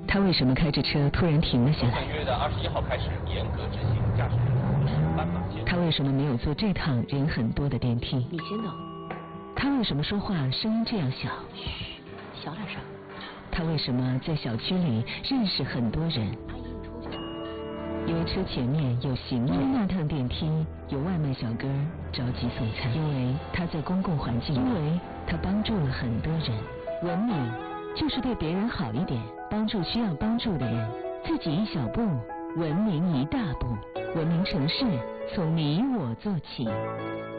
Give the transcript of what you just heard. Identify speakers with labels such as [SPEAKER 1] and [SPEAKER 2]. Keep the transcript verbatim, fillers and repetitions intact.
[SPEAKER 1] 他为什么开着车突然停了下来？
[SPEAKER 2] 本月的二十一号开始严格执行驾驶人行驶斑马线。
[SPEAKER 1] 他为什么没有坐这趟人很多的电梯？
[SPEAKER 3] 你先走。
[SPEAKER 1] 他为什么说话声音这样小？
[SPEAKER 3] 嘘，小点声。
[SPEAKER 1] 他为什么在小区里认识很多人？
[SPEAKER 3] 阿姨，你出去。
[SPEAKER 1] 因为车前面有行人，因为那趟电梯有外卖小哥着急送餐，因为他在公共环境，因为他帮助了很多人。文明就是对别人好一点，帮助需要帮助的人，自己一小步，文明一大步。文明城市从你我做起。